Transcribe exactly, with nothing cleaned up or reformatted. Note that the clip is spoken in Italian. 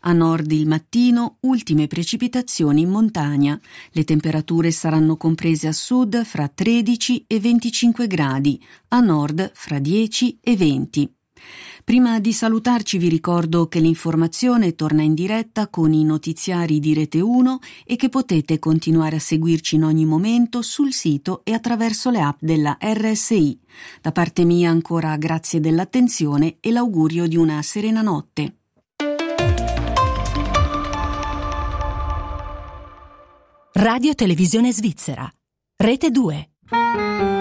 A nord il mattino, ultime precipitazioni in montagna. Le temperature saranno comprese a sud fra tredici e venticinque gradi, a nord fra dieci e venti. Prima di salutarci vi ricordo che l'informazione torna in diretta con i notiziari di Rete uno e che potete continuare a seguirci in ogni momento sul sito e attraverso le app della R S I. Da parte mia ancora grazie dell'attenzione e l'augurio di una serena notte. Radio Televisione Svizzera, Rete due.